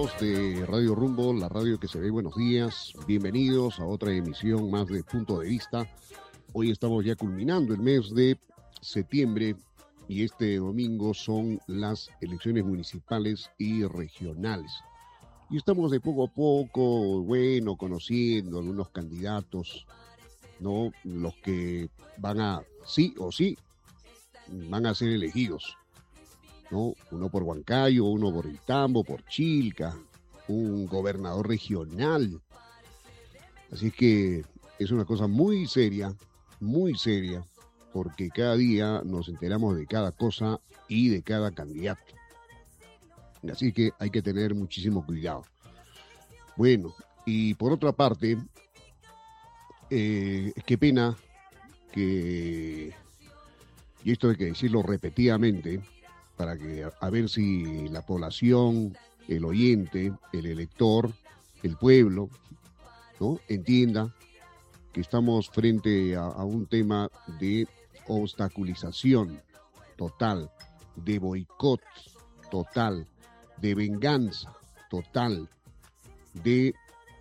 amigos de Radio Rumbo, la radio que se ve, buenos días. Bienvenidos a otra emisión más de Punto de Vista. Hoy estamos ya culminando el mes de septiembre y este domingo son las elecciones municipales y regionales. Y estamos de poco a poco, conociendo algunos candidatos, ¿no? Los que van a, sí o sí, van a ser elegidos, ¿no? Uno por Huancayo, uno por Itambo, por Chilca, un gobernador regional. Así que es una cosa muy seria, porque cada día nos enteramos de cada cosa y de cada candidato. Así que hay que tener muchísimo cuidado. Bueno, y por otra parte, qué pena que, y esto hay que decirlo repetidamente, para que a ver si la población, el oyente, el elector, el pueblo, ¿no?, entienda que estamos frente a un tema de obstaculización total, de boicot total, de venganza total de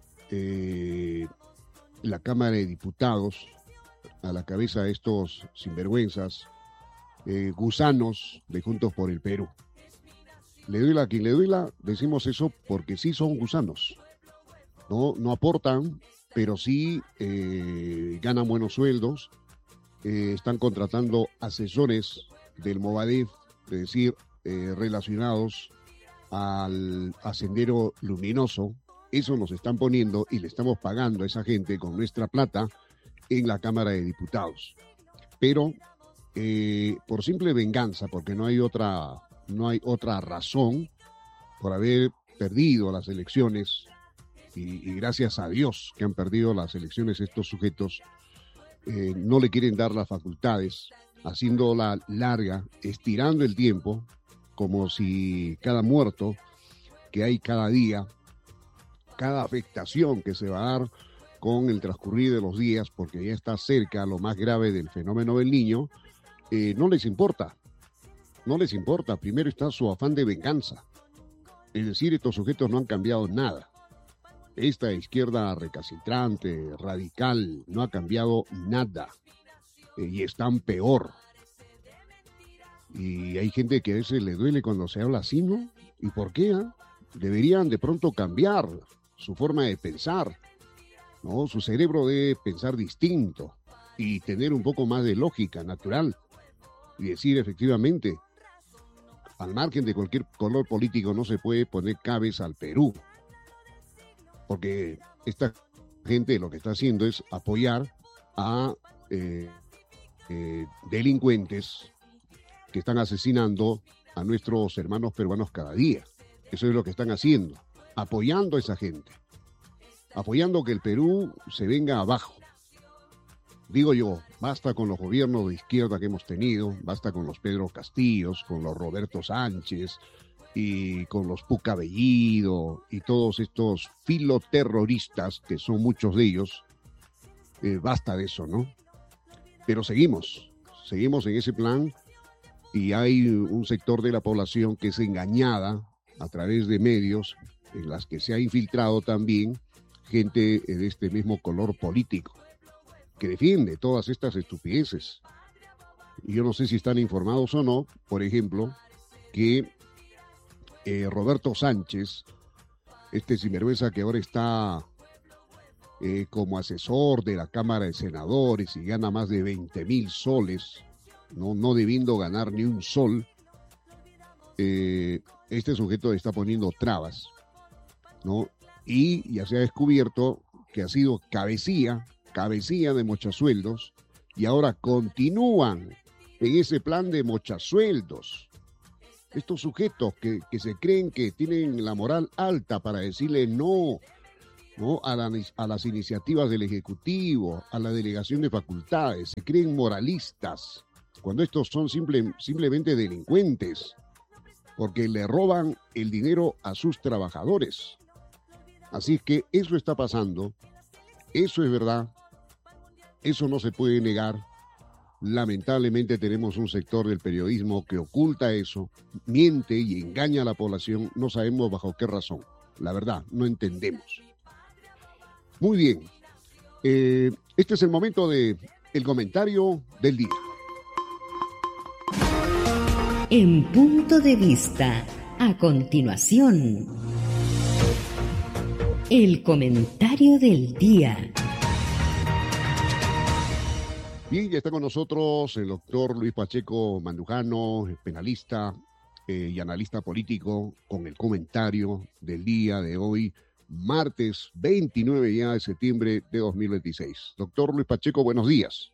la Cámara de Diputados a la cabeza de estos sinvergüenzas, gusanos de Juntos por el Perú. Le duela a quien le duela, decimos eso porque sí son gusanos. No aportan, pero sí ganan buenos sueldos, están contratando asesores del Movadef, es decir, relacionados a Sendero Luminoso. Eso nos están poniendo y le estamos pagando a esa gente con nuestra plata en la Cámara de Diputados. Pero por simple venganza, porque no hay otra razón por haber perdido las elecciones, y gracias a Dios que han perdido las elecciones estos sujetos, no le quieren dar las facultades, haciéndola larga, estirando el tiempo, como si cada muerto que hay cada día, cada afectación que se va a dar con el transcurrir de los días, porque ya está cerca lo más grave del fenómeno del Niño, no les importa. Primero está su afán de venganza. Es decir, estos sujetos no han cambiado nada. Esta izquierda recalcitrante, radical, no ha cambiado nada. Y están peor. Y hay gente que a veces le duele cuando se habla así, ¿no? ¿Y por qué? Deberían de pronto cambiar su forma de pensar, ¿no? Su cerebro debe pensar distinto y tener un poco más de lógica natural. Y decir, efectivamente, al margen de cualquier color político no se puede poner cabeza al Perú, porque esta gente lo que está haciendo es apoyar a delincuentes que están asesinando a nuestros hermanos peruanos cada día. Eso es lo que están haciendo, apoyando a esa gente, apoyando que el Perú se venga abajo. Digo yo, basta con los gobiernos de izquierda que hemos tenido, basta con los Pedro Castillos, con los Roberto Sánchez y con los Puca Bellido y todos estos filoterroristas, que son muchos de ellos. Basta de eso, ¿no? Pero seguimos en ese plan, y hay un sector de la población que es engañada a través de medios en las que se ha infiltrado también gente de este mismo color político, que defiende todas estas estupideces. Y yo no sé si están informados o no, por ejemplo, que Roberto Sánchez, este sinvergüenza que ahora está como asesor de la Cámara de Senadores y gana más de 20,000 soles, no debiendo ganar ni un sol, este sujeto está poniendo trabas, ¿no? Y ya se ha descubierto que ha sido cabecilla de mochasueldos, y ahora continúan en ese plan de mochasueldos. Estos sujetos que se creen que tienen la moral alta para decirle no a las iniciativas del Ejecutivo, a la delegación de facultades, se creen moralistas, cuando estos son simplemente delincuentes, porque le roban el dinero a sus trabajadores. Así que eso está pasando, eso es verdad, eso no se puede negar. Lamentablemente tenemos un sector del periodismo que oculta eso, miente y engaña a la población, no sabemos bajo qué razón. la verdad, no entendemos. Muy bien, este es el momento de el comentario del día. En Punto de Vista, a continuación, el comentario del día. Bien, ya está con nosotros el doctor Luis Pacheco Mandujano, penalista y analista político, con el comentario del día de hoy, martes 29 ya de septiembre de 2026. Doctor Luis Pacheco, buenos días.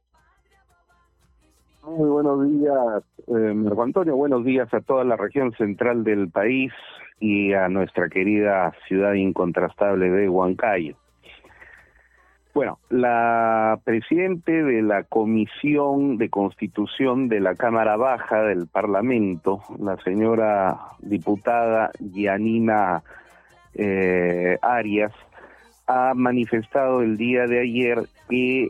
Muy buenos días, Marco Antonio. Buenos días a toda la región central del país y a nuestra querida ciudad incontrastable de Huancayo. Bueno, la presidente de la Comisión de Constitución de la Cámara Baja del Parlamento, la señora diputada Yanina Arias, ha manifestado el día de ayer que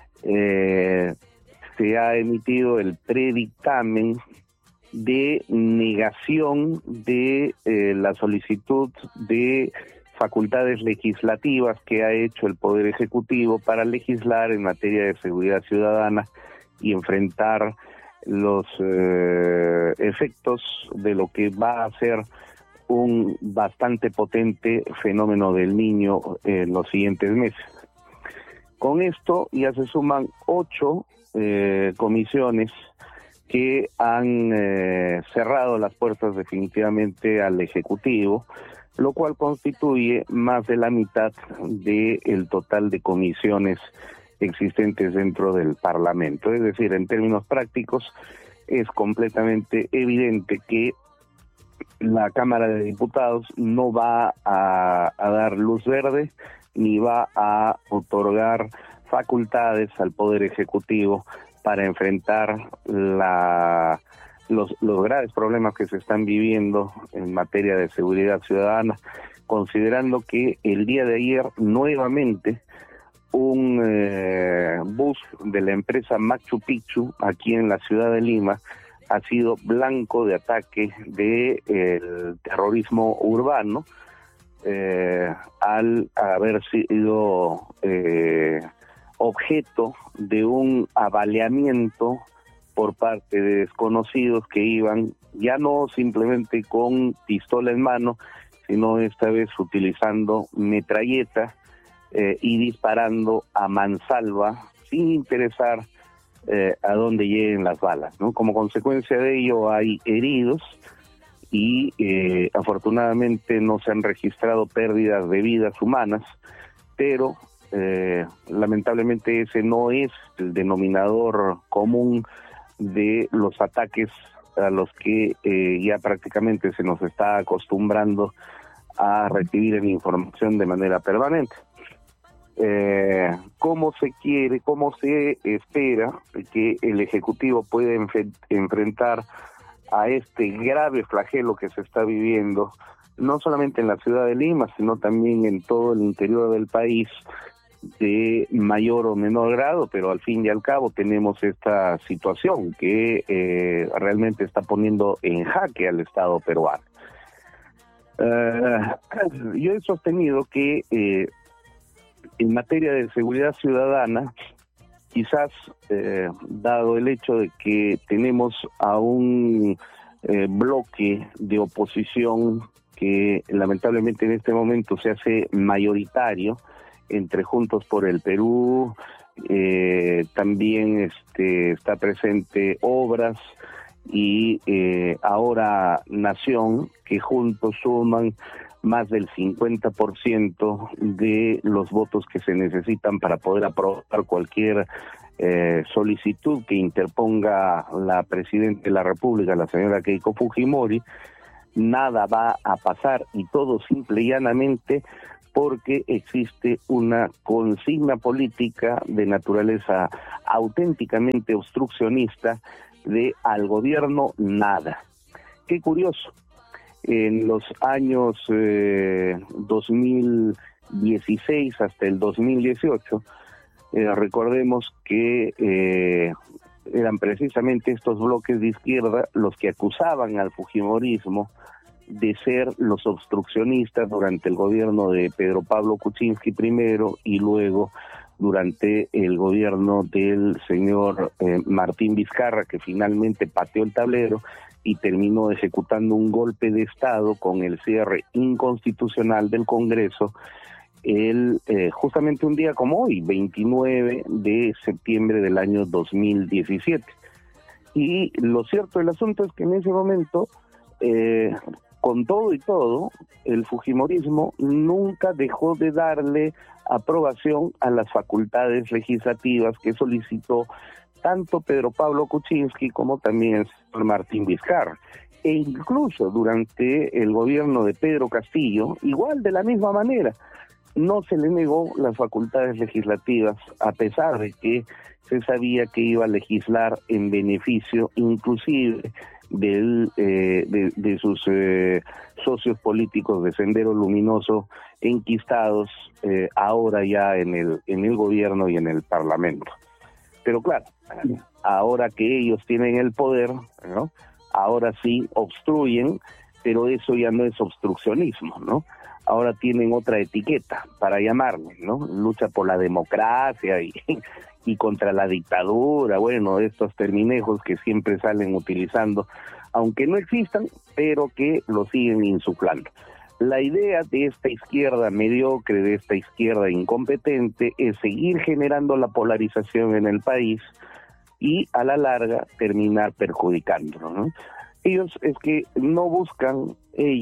se ha emitido el predictamen de negación de la solicitud de facultades legislativas que ha hecho el Poder Ejecutivo para legislar en materia de seguridad ciudadana y enfrentar los efectos de lo que va a ser un bastante potente fenómeno del Niño en los siguientes meses. Con esto ya se suman 8 comisiones que han cerrado las puertas definitivamente al Ejecutivo, lo cual constituye más de la mitad del total de comisiones existentes dentro del Parlamento. Es decir, en términos prácticos, es completamente evidente que la Cámara de Diputados no va a dar luz verde ni va a otorgar facultades al Poder Ejecutivo para enfrentar los graves problemas que se están viviendo en materia de seguridad ciudadana, considerando que el día de ayer nuevamente un bus de la empresa Machu Picchu aquí en la ciudad de Lima ha sido blanco de ataque del terrorismo urbano al haber sido objeto de un avaliamiento por parte de desconocidos que iban ya no simplemente con pistola en mano, sino esta vez utilizando metralleta y disparando a mansalva sin interesar a dónde lleguen las balas, ¿no? Como consecuencia de ello hay heridos y afortunadamente no se han registrado pérdidas de vidas humanas, pero lamentablemente ese no es el denominador común de los ataques a los que ya prácticamente se nos está acostumbrando a recibir en información de manera permanente. ¿Cómo se espera que el Ejecutivo pueda enfrentar a este grave flagelo que se está viviendo, no solamente en la ciudad de Lima, sino también en todo el interior del país, de mayor o menor grado, pero al fin y al cabo tenemos esta situación que realmente está poniendo en jaque al Estado peruano? Yo he sostenido que en materia de seguridad ciudadana, quizás dado el hecho de que tenemos a un bloque de oposición que lamentablemente en este momento se hace mayoritario, entre Juntos por el Perú, también está presente Obras y ahora Nación, que juntos suman más del 50% de los votos que se necesitan para poder aprobar cualquier solicitud que interponga la Presidenta de la República, la señora Keiko Fujimori. Nada va a pasar, y todo simple y llanamente porque existe una consigna política de naturaleza auténticamente obstruccionista de al gobierno nada. Qué curioso, en los años 2016 hasta el 2018, recordemos que eran precisamente estos bloques de izquierda los que acusaban al fujimorismo de ser los obstruccionistas durante el gobierno de Pedro Pablo Kuczynski primero y luego durante el gobierno del señor Martín Vizcarra, que finalmente pateó el tablero y terminó ejecutando un golpe de Estado con el cierre inconstitucional del Congreso justamente un día como hoy, 29 de septiembre del año 2017. Y lo cierto del asunto es que en ese momento, con todo y todo, el fujimorismo nunca dejó de darle aprobación a las facultades legislativas que solicitó tanto Pedro Pablo Kuczynski como también el señor Martín Vizcarra. E incluso durante el gobierno de Pedro Castillo, igual de la misma manera, no se le negó las facultades legislativas, a pesar de que se sabía que iba a legislar en beneficio inclusive de sus socios políticos de Sendero Luminoso enquistados ahora ya en el gobierno y en el Parlamento. Pero claro, ahora que ellos tienen el poder, ¿no?, ahora sí obstruyen, pero eso ya no es obstruccionismo, ¿no? Ahora tienen otra etiqueta para llamarle, ¿no? Lucha por la democracia y contra la dictadura, bueno, estos terminejos que siempre salen utilizando, aunque no existan, pero que lo siguen insuflando. La idea de esta izquierda mediocre, de esta izquierda incompetente, es seguir generando la polarización en el país y a la larga terminar perjudicándolo, ¿no? Ellos es que no buscan,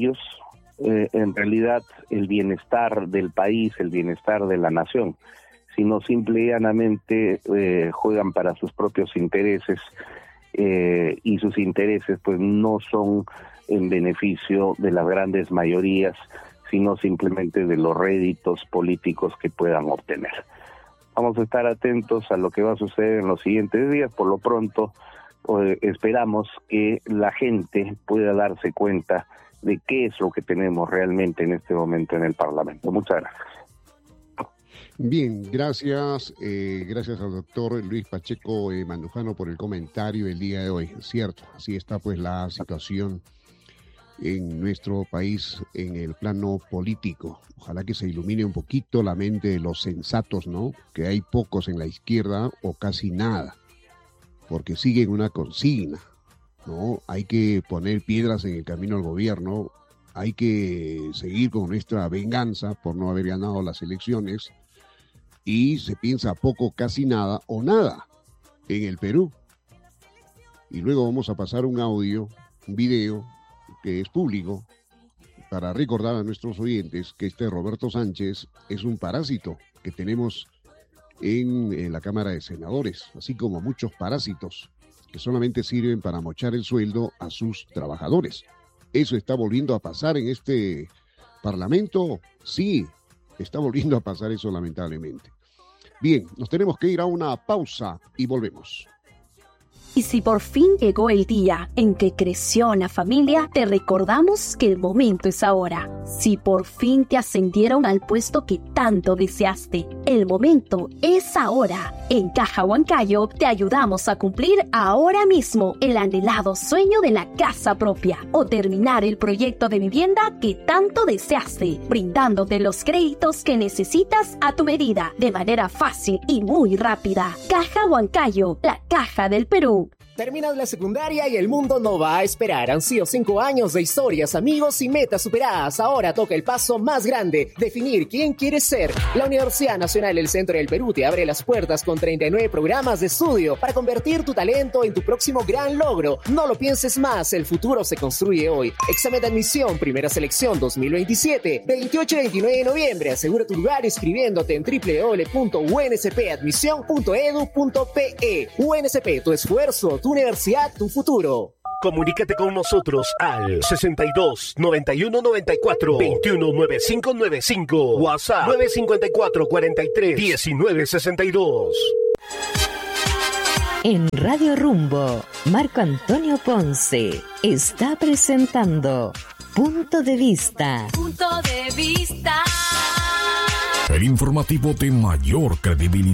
en realidad, el bienestar del país, el bienestar de la nación, sino simple y llanamente juegan para sus propios intereses, y sus intereses pues no son en beneficio de las grandes mayorías, sino simplemente de los réditos políticos que puedan obtener. Vamos a estar atentos a lo que va a suceder en los siguientes días. Por lo pronto, esperamos que la gente pueda darse cuenta de qué es lo que tenemos realmente en este momento en el Parlamento. Muchas gracias. Bien, gracias al doctor Luis Pacheco Mandujano por el comentario el día de hoy. Cierto, así está pues la situación en nuestro país en el plano político. Ojalá que se ilumine un poquito la mente de los sensatos, ¿no? Que hay pocos en la izquierda o casi nada, porque siguen una consigna, ¿no? Hay que poner piedras en el camino al gobierno, hay que seguir con nuestra venganza por no haber ganado las elecciones, y se piensa poco, casi nada o nada en el Perú. Y luego vamos a pasar un audio, un video que es público, para recordar a nuestros oyentes que este Roberto Sánchez es un parásito que tenemos en la Cámara de Senadores, así como muchos parásitos que solamente sirven para mochar el sueldo a sus trabajadores. ¿Eso está volviendo a pasar en este Parlamento? Sí, está volviendo a pasar eso lamentablemente. Bien, nos tenemos que ir a una pausa y volvemos. Y si por fin llegó el día en que creció la familia, te recordamos que el momento es ahora. Si por fin te ascendieron al puesto que tanto deseaste, el momento es ahora. En Caja Huancayo te ayudamos a cumplir ahora mismo el anhelado sueño de la casa propia o terminar el proyecto de vivienda que tanto deseaste, brindándote los créditos que necesitas a tu medida, de manera fácil y muy rápida. Caja Huancayo, la caja del Perú. Terminas la secundaria y el mundo no va a esperar. Han sido 5 años de historias, amigos y metas superadas. Ahora toca el paso más grande, definir quién quieres ser. La Universidad Nacional del Centro del Perú te abre las puertas con 39 programas de estudio para convertir tu talento en tu próximo gran logro. No lo pienses más, el futuro se construye hoy. Examen de admisión, primera selección 2027, 28 y 29 de noviembre. Asegura tu lugar escribiéndote en www.unspadmisión.edu.pe. UNSP, tu esfuerzo, tu universidad, tu futuro. Comunícate con nosotros al 62 91 94 21 95 95. WhatsApp 954 43 19 62. En Radio Rumbo, Marco Antonio Ponce está presentando Punto de Vista. Punto de Vista. El informativo de mayor credibilidad.